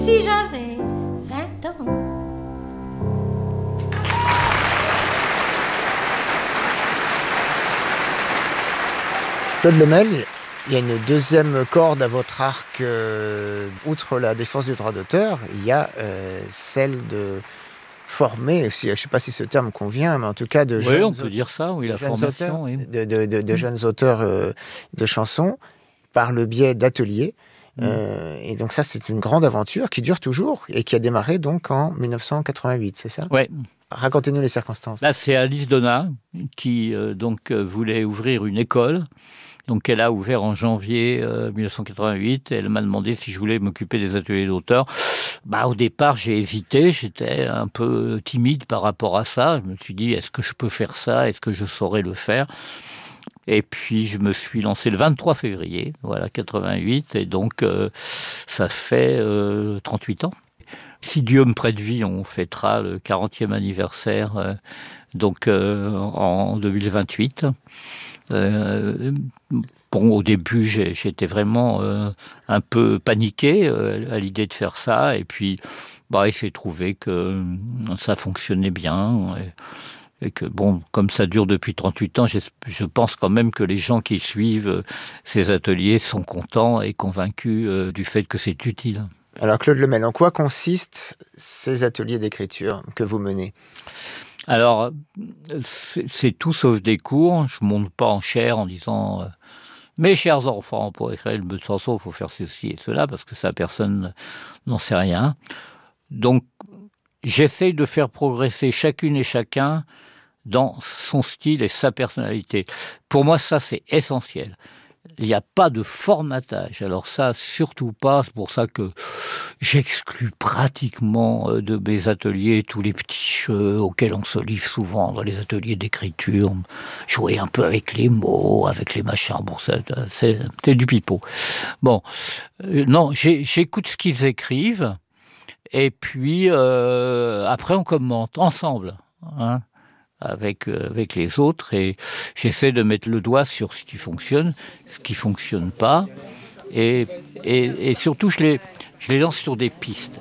Si j'avais 20 ans. Claude Lemel, il y a une deuxième corde à votre arc, outre la défense du droit d'auteur, il y a celle de former, je ne sais pas si ce terme convient, mais en tout cas de jeunes on peut dire ça, oui, la formation. Auteurs, de jeunes auteurs de chansons par le biais d'ateliers. Et donc ça, c'est une grande aventure qui dure toujours et qui a démarré donc en 1988, c'est ça ? Oui. Racontez-nous les circonstances. Là, c'est Alice Donat qui voulait ouvrir une école. Donc, elle a ouvert en janvier 1988. Elle m'a demandé si je voulais m'occuper des ateliers d'auteurs. Au départ, j'ai hésité. J'étais un peu timide par rapport à ça. Je me suis dit, est-ce que je peux faire ça ? Est-ce que je saurais le faire ? Et puis, je me suis lancé le 23 février, 88. Et donc, ça fait 38 ans. Si Dieu me prête vie, on fêtera le 40e anniversaire en 2028. Au début, j'étais vraiment un peu paniqué à l'idée de faire ça. Et puis, il s'est trouvé que ça fonctionnait bien. Et que, comme ça dure depuis 38 ans, je pense quand même que les gens qui suivent ces ateliers sont contents et convaincus du fait que c'est utile. Alors Claude Lemel, en quoi consistent ces ateliers d'écriture que vous menez ? Alors, c'est tout sauf des cours. Je ne monte pas en chaire en disant mes chers enfants, pour écrire une bonne chanson, il faut faire ceci et cela, parce que ça, personne n'en sait rien. Donc, j'essaye de faire progresser chacune et chacun dans son style et sa personnalité. Pour moi, ça, c'est essentiel. Il n'y a pas de formatage. Alors ça, surtout pas. C'est pour ça que j'exclus pratiquement de mes ateliers tous les petits jeux auxquels on se livre souvent dans les ateliers d'écriture. Jouer un peu avec les mots, avec les machins. C'est du pipeau. Non, j'écoute ce qu'ils écrivent et puis après on commente ensemble. Avec les autres, et j'essaie de mettre le doigt sur ce qui fonctionne, ce qui fonctionne pas, et surtout je les lance sur des pistes.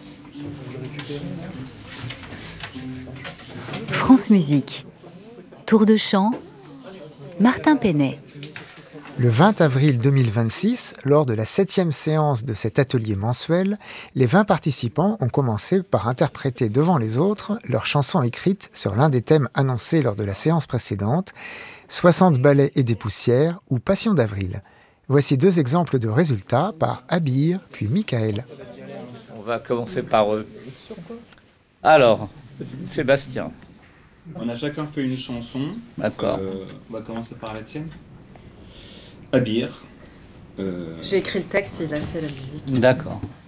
France Musique, Tour de chant, Martin Penet. Le 20 avril 2026, lors de la 7e séance de cet atelier mensuel, les 20 participants ont commencé par interpréter devant les autres leurs chansons écrites sur l'un des thèmes annoncés lors de la séance précédente, 60 balais et des poussières ou Passion d'avril. Voici 2 exemples de résultats par Abir puis Michael. On va commencer par eux. Alors, Sébastien. On a chacun fait une chanson. D'accord. On va commencer par la tienne. Abir. J'ai écrit le texte et il a fait la musique. D'accord.